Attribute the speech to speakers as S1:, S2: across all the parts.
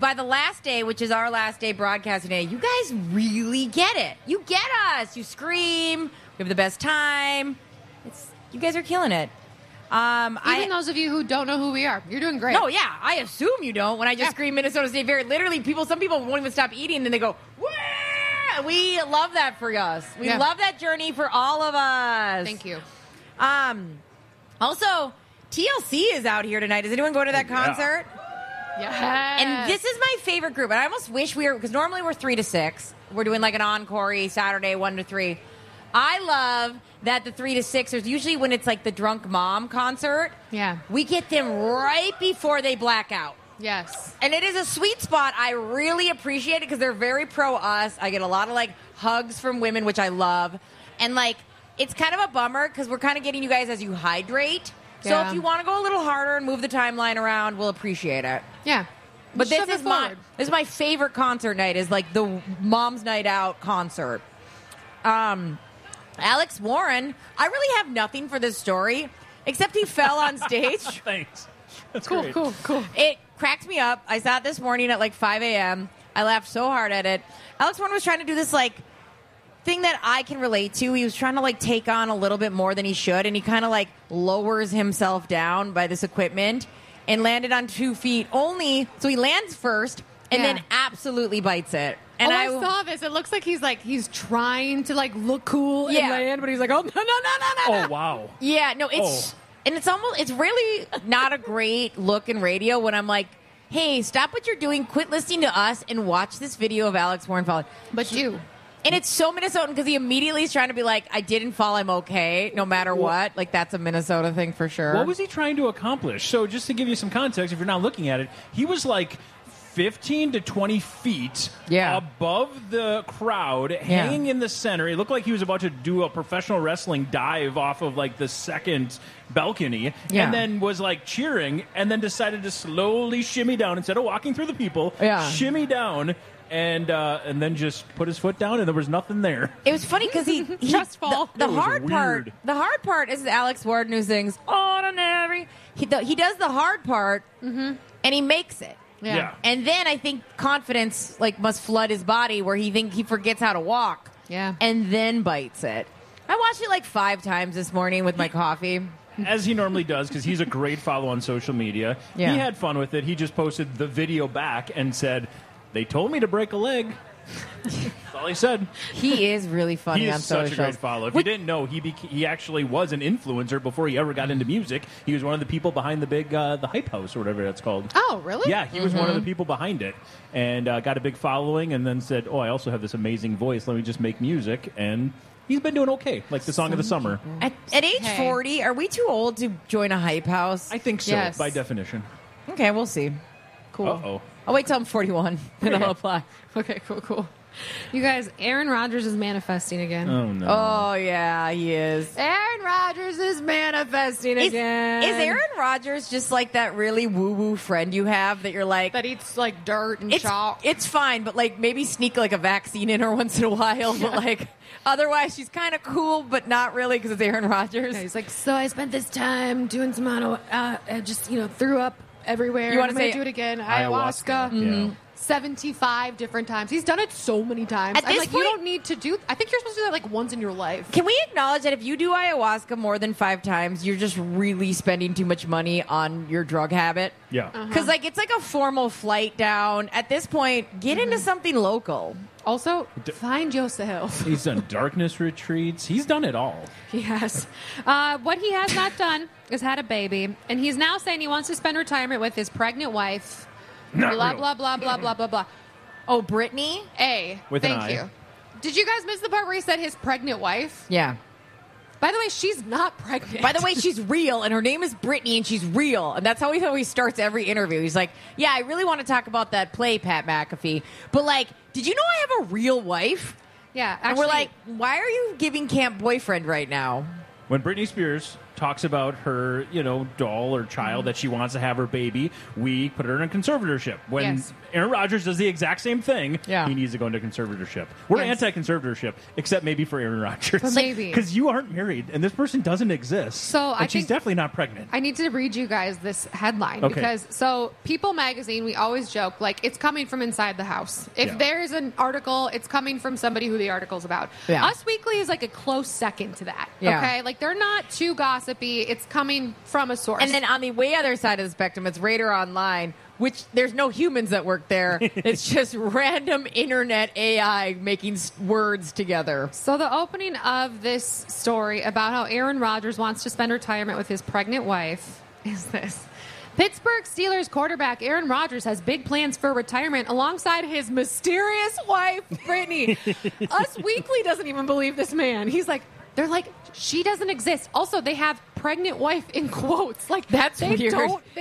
S1: by the last day, which is our last day broadcasting day, you guys really get it. You get us. You scream. We have the best time. You guys are killing it.
S2: Even those of you who don't know who we are, you're doing great.
S1: No, yeah, I assume you don't. When I just scream Minnesota State Fair, literally, some people won't even stop eating, and they go, "Wah!" We love that for us. We love that journey for all of us.
S2: Thank you.
S1: Also, TLC is out here tonight. Is anyone going to that concert?
S2: Yeah.
S1: And this is my favorite group. And I almost wish we were, because normally we're 3 to 6. We're doing like an encore Saturday, 1 to 3. I love that the 3 to 6ers, usually when it's like the drunk mom concert, we get them right before they black out.
S2: Yes.
S1: And it is a sweet spot. I really appreciate it because they're very pro us. I get a lot of like hugs from women, which I love. And like, it's kind of a bummer because we're kind of getting you guys as you hydrate. So if you want to go a little harder and move the timeline around, we'll appreciate it.
S2: Yeah.
S1: But this is my favorite concert night, is like the Mom's Night Out concert. Alex Warren, I really have nothing for this story, except he fell on stage.
S3: Thanks. That's
S2: cool,
S3: great.
S2: cool.
S1: It cracked me up. I saw it this morning at like 5 a.m. I laughed so hard at it. Alex Warren was trying to do this like thing that I can relate to. He was trying to like take on a little bit more than he should, and he kind of like lowers himself down by this equipment and landed on 2 feet only. So he lands first and then absolutely bites it. And
S2: I saw this. It looks like he's trying to like look cool and land, but he's like, oh no.
S3: Oh wow.
S1: Yeah, no, and it's really not a great look in radio when I'm like, hey, stop what you're doing, quit listening to us, and watch this video of Alex Warren falling.
S2: But do.
S1: And it's so Minnesotan because he immediately is trying to be like, I didn't fall, I'm okay, no matter what. Like, that's a Minnesota thing for sure.
S3: What was he trying to accomplish? So just to give you some context, if you're not looking at it, he was like 15 to 20 feet above the crowd, hanging in the center. It looked like he was about to do a professional wrestling dive off of like the second balcony, and then was like cheering, and then decided to slowly shimmy down instead of walking through the people, shimmy down. And then just put his foot down, and there was nothing there.
S1: It was funny because he
S2: just fall.
S1: The hard part is Alex Warren who sings "Ordinary." He does the hard part, and he makes it.
S3: Yeah.
S1: And then I think confidence like must flood his body where he forgets how to walk.
S2: Yeah.
S1: And then bites it. I watched it like 5 times this morning with my coffee.
S3: As he normally does, because he's a great follow on social media.
S1: Yeah.
S3: He had fun with it. He just posted the video back and said, "They told me to break a leg." That's all he said.
S1: He is really funny
S3: He
S1: on
S3: is such
S1: social.
S3: a great follow. If you didn't know, he actually was an influencer before he ever got into music. He was one of the people behind the big the Hype House or whatever that's called.
S2: Oh, really?
S3: Yeah, he was one of the people behind it, and got a big following, and then said, "Oh, I also have this amazing voice. Let me just make music." And he's been doing okay, like the song of the summer.
S1: At age 40, are we too old to join a Hype House?
S3: I think so,
S2: Yes.
S3: by definition.
S1: Okay, we'll see. Cool.
S3: Uh-oh.
S1: I'll wait till I'm 41, then I'll apply.
S2: Okay, cool. You guys, Aaron Rodgers is manifesting again.
S3: Oh, no.
S1: Oh, yeah, he is.
S2: Aaron Rodgers is manifesting again.
S1: Is Aaron Rodgers just like that really woo-woo friend you have that you're like...
S2: That eats like dirt and chalk?
S1: It's fine, but like maybe sneak like a vaccine in her once in a while, but like... Otherwise, she's kind of cool, but not really because it's Aaron Rodgers.
S2: Yeah, he's like, so I spent this time doing some just, threw up everywhere.
S1: You want to say
S2: do it again? Ayahuasca.
S3: Yeah.
S2: 75 different times. He's done it so many times.
S1: At
S2: I'm
S1: this
S2: like,
S1: point-
S2: you don't need to do... I think you're supposed to do that like once in your life.
S1: Can we acknowledge that if you do ayahuasca more than 5 times, you're just really spending too much money on your drug habit?
S3: Yeah.
S1: Because like it's like a formal flight down. At this point, get into something local.
S2: Also, find yourself.
S3: He's done darkness retreats. He's done it all.
S2: He has. What he has not done is had a baby. And he's now saying he wants to spend retirement with his pregnant wife.
S3: Not
S2: blah,
S3: real.
S2: blah, blah, blah, blah, blah, blah.
S1: Oh, Brittany?
S3: With an
S2: thank
S3: I.
S2: you. Did you guys miss the part where he said his pregnant wife?
S1: Yeah.
S2: By the way, she's not pregnant.
S1: By the way, she's real, and her name is Brittany, and she's real. And that's how he always starts every interview. He's like, yeah, I really want to talk about that play, Pat McAfee. But, like, did you know I have a real wife?
S2: Yeah, actually.
S1: And we're like, why are you giving camp boyfriend right now?
S3: when Britney Spears talks about her, doll or child that she wants to have her baby, we put her in a conservatorship. When Aaron Rodgers does the exact same thing, he needs to go into conservatorship. We're anti-conservatorship, except maybe for Aaron Rodgers.
S2: But maybe.
S3: Because you aren't married, and this person doesn't exist.
S2: So I think
S3: she's definitely not pregnant.
S2: I need to read you guys this headline. Because, People Magazine, we always joke, like, it's coming from inside the house. If there's an article, it's coming from somebody who the article's about.
S1: Yeah.
S2: Us Weekly is like a close second to that. Okay? Like, they're not too gossipy. It's coming from a source.
S1: And then on the way other side of the spectrum, it's Radar Online, which there's no humans that work there. It's just random internet AI making words together.
S2: So the opening of this story about how Aaron Rodgers wants to spend retirement with his pregnant wife is this. Pittsburgh Steelers quarterback Aaron Rodgers has big plans for retirement alongside his mysterious wife, Britney. Us Weekly doesn't even believe this man. He's like, they're like, she doesn't exist. Also, they have pregnant wife in quotes. Like,
S1: that's
S2: they
S1: weird.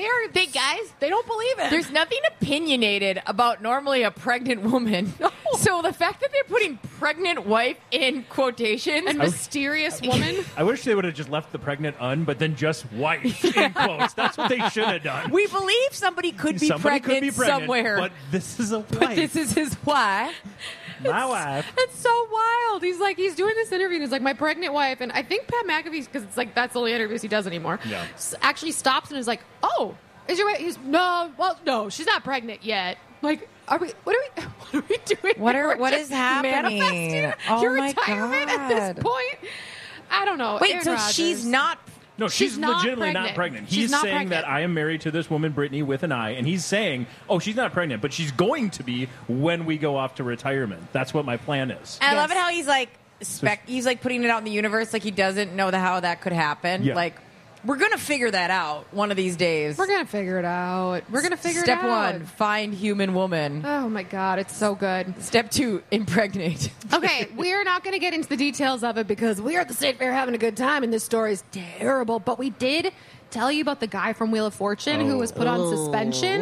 S2: They don't believe it.
S1: There's nothing opinionated about normally a pregnant woman.
S2: No.
S1: So the fact that they're putting pregnant wife in quotations
S2: and mysterious woman.
S3: I wish they would have just left the pregnant but then just wife in quotes. That's what they should have done.
S1: We believe somebody could be pregnant somewhere.
S3: But this is a wife.
S1: But this is his wife.
S3: My wife.
S2: It's so wild. He's doing this interview and he's like, my pregnant wife. And I think Pat McAfee, because it's like, that's the only interviews he does anymore, actually stops and is like, oh, is your wife? He's, no, she's not pregnant yet. Like, what are we doing?
S1: What is happening?
S2: Manifesting your retirement at this point? I don't know.
S1: Wait,
S2: Aaron
S1: so
S2: Rodgers.
S1: she's not...
S3: No, she's legitimately not pregnant. He's
S2: not
S3: saying
S2: pregnant.
S3: that I am married to this woman, Brittany, with an I, and he's saying, oh, she's not pregnant, but she's going to be when we go off to retirement. That's what my plan is.
S1: And I love it how he's like, he's like putting it out in the universe like he doesn't know how that could happen.
S3: Yeah.
S1: Like, we're going to figure that out one of these days.
S2: We're going to figure it out.
S1: Step 1, find human woman.
S2: Oh, my God. It's so good.
S1: Step 2, impregnate.
S2: Okay, we're not going to get into the details of it because we are at the State Fair having a good time, and this story is terrible. But we did tell you about the guy from Wheel of Fortune who was put on suspension.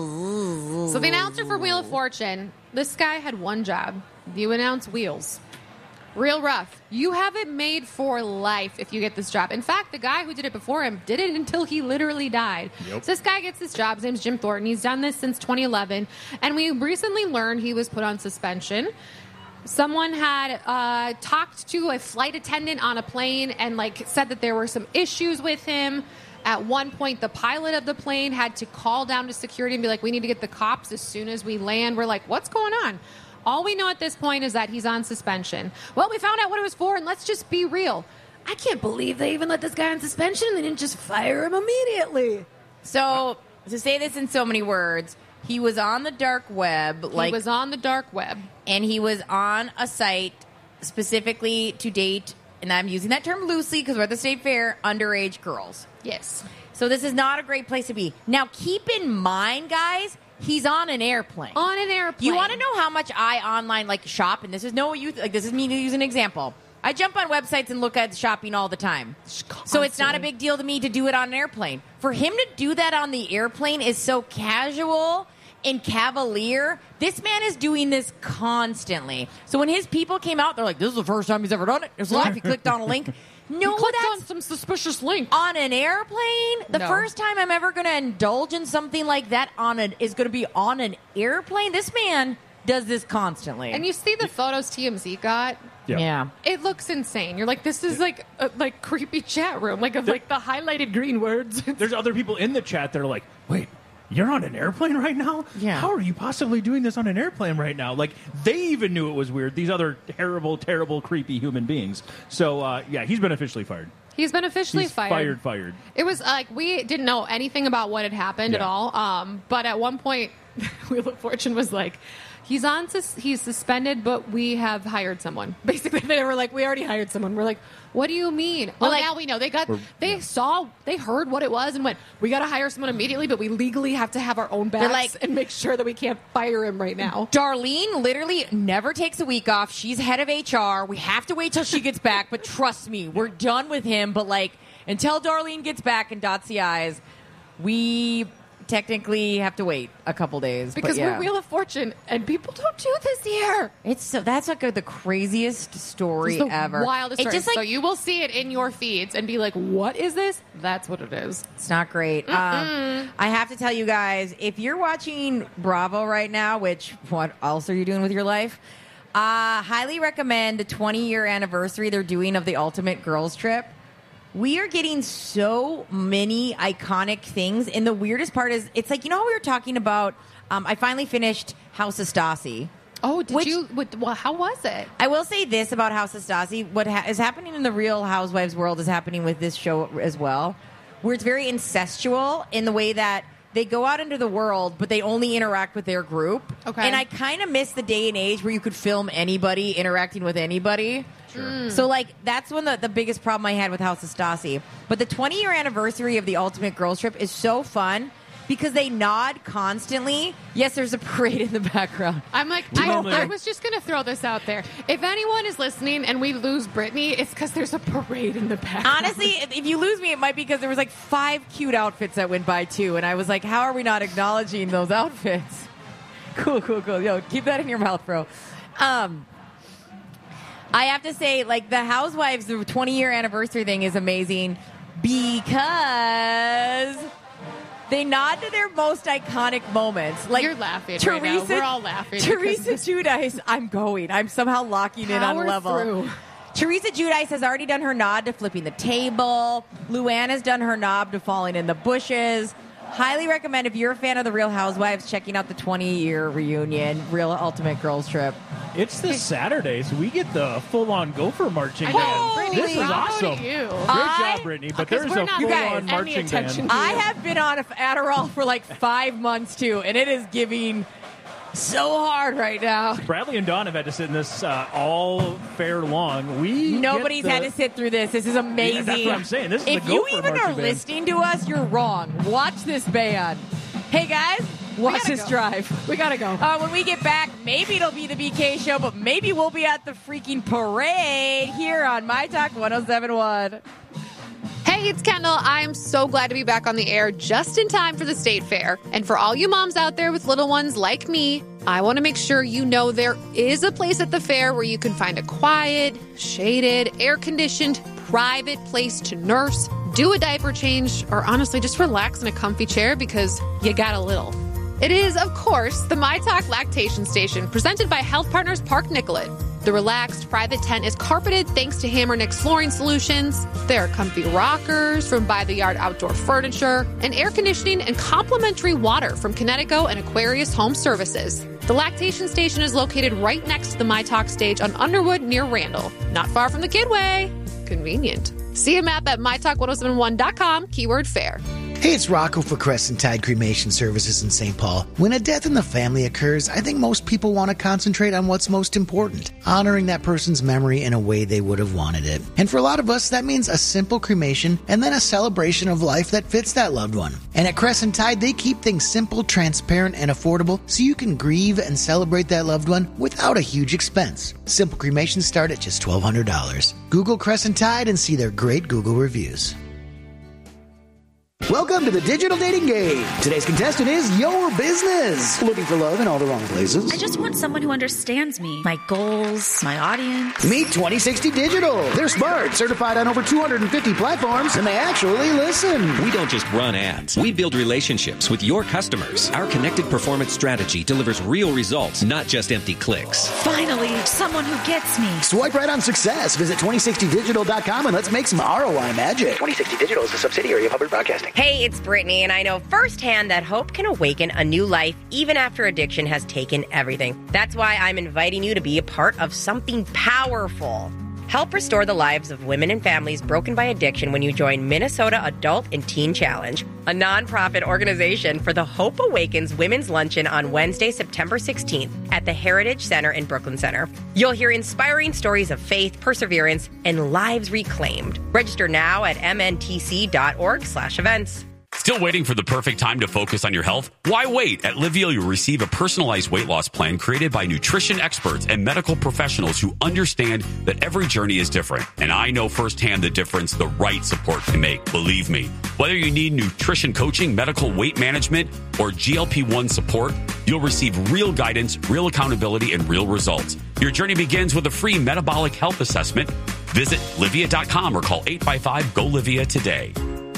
S2: So the announcer for Wheel of Fortune, this guy had one job. You announce wheels. Real rough. You have it made for life if you get this job. In fact, the guy who did it before him did it until he literally died.
S3: Yep.
S2: So this guy gets this job. His name's Jim Thornton. He's done this since 2011. And we recently learned he was put on suspension. Someone had talked to a flight attendant on a plane and said that there were some issues with him. At one point, the pilot of the plane had to call down to security and be like, we need to get the cops as soon as we land. We're like, what's going on? All we know at this point is that he's on suspension. Well, we found out what it was for, and let's just be real. I can't believe they even let this guy on suspension and they didn't just fire him immediately.
S1: So, to say this in so many words, he was on the dark web.
S2: He was on the dark web.
S1: And he was on a site specifically to date, and I'm using that term loosely because we're at the State Fair, underage girls.
S2: Yes.
S1: So this is not a great place to be. Now, keep in mind, guys, he's on an airplane.
S2: On an airplane.
S1: You want to know how much I online shop? And this is this is me to use an example. I jump on websites and look at shopping all the time. So it's not a big deal to me to do it on an airplane. For him to do that on the airplane is so casual and cavalier. This man is doing this constantly. So when his people came out, they're like, this is the first time he's ever done it. It was live. He clicked on a link. No,
S2: he clicked on some suspicious link.
S1: On an airplane? The first time I'm ever going to indulge in something like that is going to be on an airplane? This man does this constantly.
S2: And you see the photos TMZ got?
S1: Yeah.
S2: It looks insane. You're like, this is like a creepy chat room, the highlighted green words.
S3: There's other people in the chat that are like, wait, you're on an airplane right now?
S1: Yeah.
S3: How are you possibly doing this on an airplane right now? They even knew it was weird. These other terrible, terrible, creepy human beings. So, he's been officially fired.
S2: He's been officially fired.
S3: Fired.
S2: It was we didn't know anything about what had happened at all. But at one point, Wheel of Fortune was like, he's suspended, but we have hired someone. Basically, they were like, we already hired someone. We're like, what do you mean? Now we know. They heard what it was and went, we got to hire someone immediately, but we legally have to have our own backs and make sure that we can't fire him right now.
S1: Darlene literally never takes a week off. She's head of HR. We have to wait till she gets back, but trust me, we're done with him. But until Darlene gets back and dots the I's, we technically have to wait a couple days.
S2: Because we're Wheel of Fortune, and people don't do this here.
S1: That's like the craziest story ever.
S2: Wildest story. So you will see it in your feeds and be like, what is this? That's what it is.
S1: It's not great. I have to tell you guys, if you're watching Bravo right now, which what else are you doing with your life? Highly recommend the 20-year anniversary they're doing of the Ultimate Girls Trip. We are getting so many iconic things. And the weirdest part is, it's like, how we were talking about, I finally finished House of Stassi.
S2: Oh, how was it?
S1: I will say this about House of Stassi. What is happening in the Real Housewives world is happening with this show as well, where it's very incestual in the way that they go out into the world, but they only interact with their group. Okay. And I kind of miss the day and age where you could film anybody interacting with anybody. Sure. So, that's one of the biggest problem I had with House of Stassi. But the 20-year anniversary of the Ultimate Girls Trip is so fun because they nod constantly. Yes, there's a parade in the background.
S2: I'm like, I was just going to throw this out there. If anyone is listening and we lose Brittany, it's because there's a parade in the background.
S1: Honestly, if you lose me, it might be because there was 5 cute outfits that went by, too. And I was like, how are we not acknowledging those outfits? Cool. Yo, keep that in your mouth, bro. I have to say, the Housewives, the 20-year anniversary thing is amazing because they nod to their most iconic moments.
S2: You're laughing right now. We're all laughing.
S1: Teresa Giudice, I'm somehow locking in on a level.
S2: Through.
S1: Teresa Giudice has already done her nod to flipping the table. Luann has done her nod to falling in the bushes. Highly recommend, if you're a fan of the Real Housewives, checking out the 20-year reunion, Real Ultimate Girls Trip.
S3: It's this Saturday, so we get the full-on Gopher marching band. This is awesome. Great job, Brittany. But there's a full-on marching band.
S1: I have been on Adderall for 5 months, too, and it is giving so hard right now.
S3: Bradley and Dawn have had to sit in this all fair long.
S1: Nobody's had to sit through this. This is amazing.
S3: Yeah, that's what I'm saying. This is
S1: if
S3: the
S1: you
S3: Gopher
S1: even are
S3: marching band.
S1: listening to us, you're wrong. Watch this band. Hey, guys. Watch this drive.
S2: We gotta go.
S1: When we get back, maybe it'll be the BK show, but maybe we'll be at the freaking parade here on My Talk 107.1.
S2: Hey, it's Kendall. I'm so glad to be back on the air just in time for the State Fair. And for all you moms out there with little ones like me, I want to make sure you know there is a place at the fair where you can find a quiet, shaded, air-conditioned, private place to nurse, do a diaper change, or honestly just relax in a comfy chair because you got a little. It is, of course, the My Talk Lactation Station, presented by Health Partners Park Nicollet. The relaxed private tent is carpeted thanks to Hammer Nick Flooring Solutions. There are comfy rockers from By the Yard Outdoor Furniture, and air conditioning and complimentary water from Connecticut and Aquarius Home Services. The Lactation Station is located right next to the My Talk stage on Underwood near Randall, not far from the Kidway. Convenient. See a map at mytalk1071.com, keyword fair.
S4: Hey, it's Rocco for Crescent Tide Cremation Services in St. Paul. When a death in the family occurs, I think most people want to concentrate on what's most important, honoring that person's memory in a way they would have wanted it. And for a lot of us, that means a simple cremation and then a celebration of life that fits that loved one. And at Crescent Tide, they keep things simple, transparent, and affordable so you can grieve and celebrate that loved one without a huge expense. Simple cremations start at just $1,200. Google Crescent Tide and see their great Google reviews. Welcome to the Digital Dating Game. Today's contestant is your business. Looking for love in all the wrong places?
S5: I just want someone who understands me, my goals, my audience.
S4: Meet 2060 Digital. They're smart, certified on over 250 platforms, and they actually listen.
S6: We don't just run ads. We build relationships with your customers. Our connected performance strategy delivers real results, not just empty clicks.
S5: Finally, someone who gets me.
S4: Swipe right on success. Visit 2060digital.com and let's make some ROI magic. 2060 Digital is a subsidiary of Hubbard Broadcasting.
S7: Hey, it's Brittany, and I know firsthand that hope can awaken a new life even after addiction has taken everything. That's why I'm inviting you to be a part of something powerful. Help restore the lives of women and families broken by addiction when you join Minnesota Adult and Teen Challenge, a nonprofit organization for the Hope Awakens Women's Luncheon on Wednesday, September 16th at the Heritage Center in Brooklyn Center. You'll hear inspiring stories of faith, perseverance, and lives reclaimed. Register now at mntc.org/events.
S8: Still waiting for the perfect time to focus on your health? Why wait? At Livea, you'll receive a personalized weight loss plan created by nutrition experts and medical professionals who understand that every journey is different. And I know firsthand the difference the right support can make. Believe me. Whether you need nutrition coaching, medical weight management, or GLP-1 support, you'll receive real guidance, real accountability, and real results. Your journey begins with a free metabolic health assessment. Visit Livea.com or call 855-GO-LIVEA today.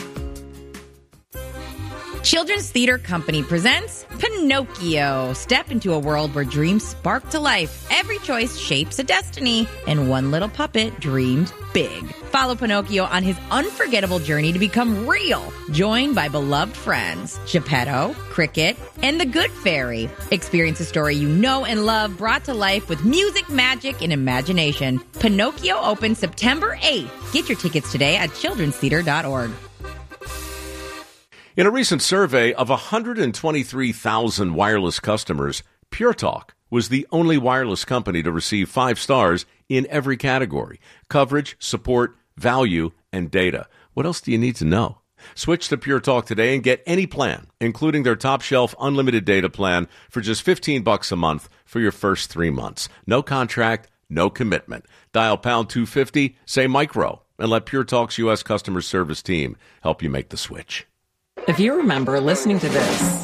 S7: Children's Theater Company presents Pinocchio. Step into a world where dreams spark to life. Every choice shapes a destiny, and one little puppet dreamed big. Follow Pinocchio on his unforgettable journey to become real, joined by beloved friends, Geppetto, Cricket, and the Good Fairy. Experience a story you know and love brought to life with music, magic, and imagination. Pinocchio opens September 8th. Get your tickets today at childrenstheater.org.
S9: In a recent survey of 123,000 wireless customers, Pure Talk was the only wireless company to receive 5 stars in every category: coverage, support, value, and data. What else do you need to know? Switch to Pure Talk today and get any plan, including their top shelf unlimited data plan for just $15 a month for your first 3 months. No contract, no commitment. Dial pound 250, say micro, and let Pure Talk's U.S. customer service team help you make the switch.
S10: If you remember listening to this,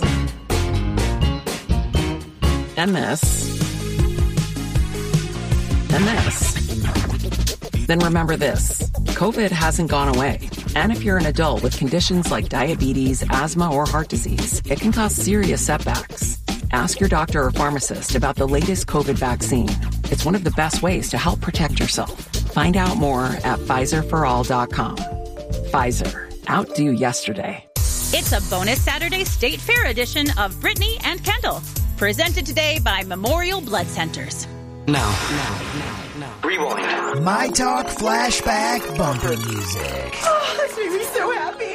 S10: and this, and this, then remember this. COVID hasn't gone away. And if you're an adult with conditions like diabetes, asthma, or heart disease, it can cause serious setbacks. Ask your doctor or pharmacist about the latest COVID vaccine. It's one of the best ways to help protect yourself. Find out more at PfizerForAll.com. Pfizer. Outdo yesterday.
S11: It's a bonus Saturday State Fair edition of Brittany and Kendall. Presented today by Memorial Blood Centers.
S12: No. Rewind.
S4: My Talk flashback bumper music.
S13: Oh, this makes me so happy.